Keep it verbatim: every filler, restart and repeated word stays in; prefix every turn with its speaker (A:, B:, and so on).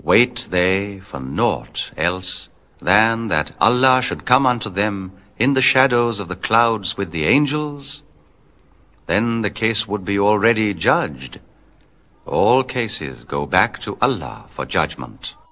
A: Wait they for naught else than that Allah should come unto them in the shadows of the clouds with the angels? Then the case would be already judged. All cases go back to Allah for judgment.